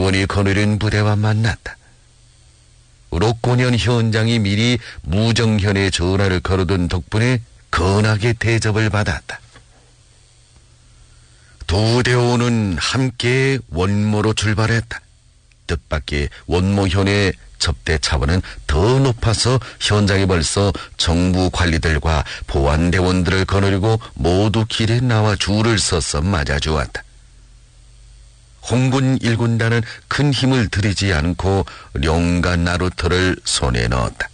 지원이 거느린 부대와 만났다. 록곤현 현장이 미리 무정현의 전화를 걸어둔 덕분에 건하게 대접을 받았다. 두 대원은 함께 원모로 출발했다. 뜻밖의 원모현의 접대 차원은 더 높아서 현장에 벌써 정부 관리들과 보안대원들을 거느리고 모두 길에 나와 줄을 서서 맞아주었다. 홍군 1군단은 큰 힘을 들이지 않고 룡과 나루터를 손에 넣었다.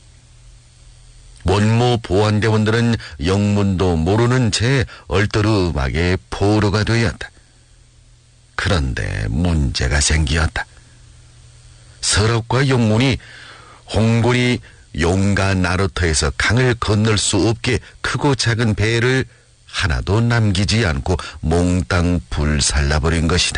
원모 보안대원들은 영문도 모르는 채 얼떠름하게 포로가 되었다. 그런데 문제가 생기었다. 서럽과 용문이 홍군이 용과 나루터에서 강을 건널 수 없게 크고 작은 배를 하나도 남기지 않고 몽땅 불살라버린 것이다.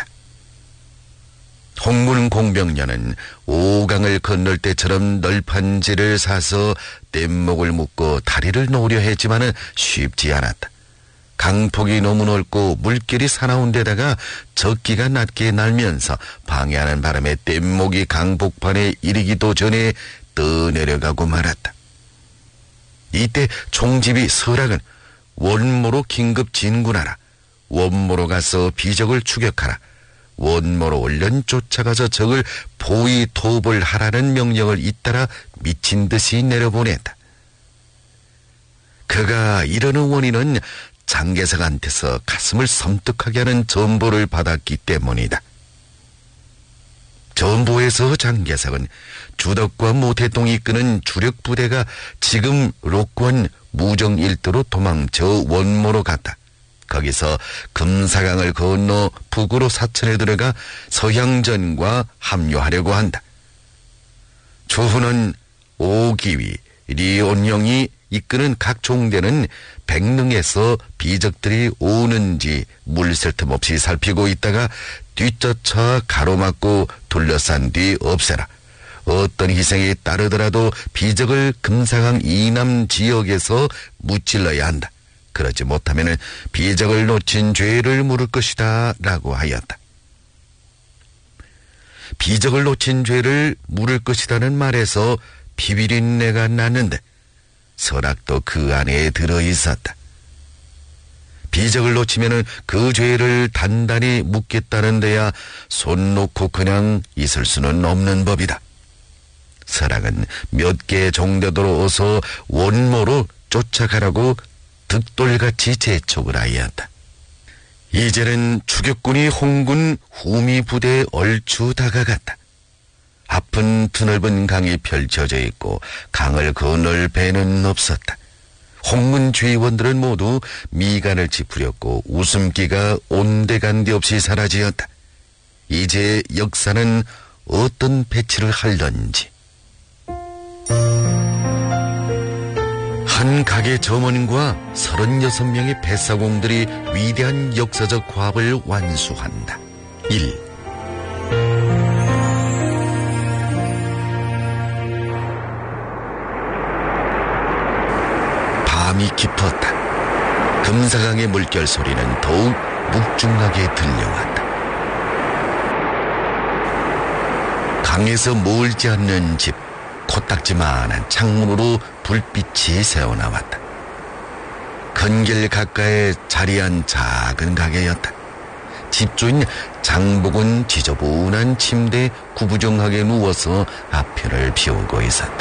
홍군 공병련은 오강을 건널 때처럼 널판지를 사서 뗏목을 묶고 다리를 놓으려 했지만은 쉽지 않았다. 강폭이 너무 넓고 물길이 사나운 데다가 적기가 낮게 날면서 방해하는 바람에 뗏목이 강복판에 이르기도 전에 떠내려가고 말았다. 이때 총집이 설악은 원모로 긴급 진군하라, 원모로 가서 비적을 추격하라, 원모로 얼른 쫓아가서 적을 포위 토벌 하라는 명령을 잇따라 미친 듯이 내려보냈다. 그가 이러는 원인은 장개석한테서 가슴을 섬뜩하게 하는 전보를 받았기 때문이다. 전보에서 장개석은 주덕과 모태동이 이끄는 주력 부대가 지금 록권 무정일도로 도망쳐 원모로 갔다. 거기서 금사강을 건너 북으로 사천에 들어가 서향전과 합류하려고 한다. 추후는 오기위, 리온영이 이끄는 각 종대는 백릉에서 비적들이 오는지 물샐 틈 없이 살피고 있다가 뒤쫓아 가로막고 둘러싼 뒤 없애라. 어떤 희생이 따르더라도 비적을 금사강 이남 지역에서 무찔러야 한다. 그러지 못하면 비적을 놓친 죄를 물을 것이다 라고 하였다. 비적을 놓친 죄를 물을 것이라는 말에서 비비린내가 났는데 설악도 그 안에 들어있었다. 비적을 놓치면 그 죄를 단단히 묻겠다는 데야 손 놓고 그냥 있을 수는 없는 법이다. 설악은 몇 개 정도로 어서 원모로 쫓아가라고 득돌같이 재촉을 하였다. 이제는 추격군이 홍군 후미 부대에 얼추 다가갔다. 앞은 드넓은 강이 펼쳐져 있고 강을 건널 배는 없었다. 홍군 주의원들은 모두 미간을 찌푸렸고 웃음기가 온데간데 없이 사라지었다. 이제 역사는 어떤 배치를 할런지. 한 가게 점원과 36명의 뱃사공들이 위대한 역사적 과업을 완수한다. 1. 밤이 깊었다. 금사강의 물결 소리는 더욱 묵중하게 들려왔다. 강에서 멀지 않는 집, 코딱지만한 창문으로 불빛이 새어나왔다. 건길 가까이 자리한 작은 가게였다. 집주인 장복은 지저분한 침대에 구부정하게 누워서 앞편을 비우고 있었다.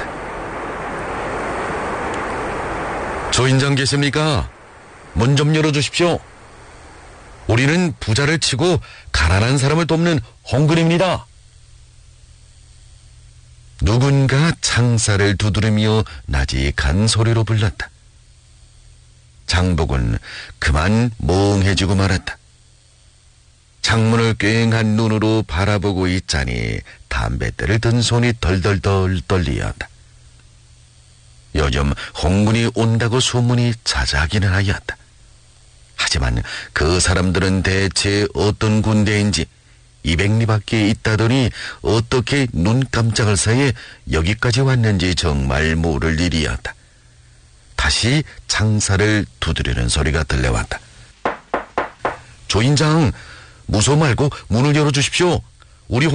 조인장 계십니까? 문 좀 열어주십시오. 우리는 부자를 치고 가난한 사람을 돕는 홍군입니다. 누군가 창살을 두드리며 나직한 소리로 불렀다. 장복은 그만 멍해지고 말았다. 창문을 꽹한 눈으로 바라보고 있자니 담뱃대를 든 손이 덜덜덜 떨리었다. 요즘 홍군이 온다고 소문이 자자하기는 하였다. 하지만 그 사람들은 대체 어떤 군대인지 200리 밖에 있다더니 어떻게 눈 깜짝할 사이에 여기까지 왔는지 정말 모를 일이었다. 다시 창살을 두드리는 소리가 들려왔다. 조인장, 무서워 말고 문을 열어주십시오. 우리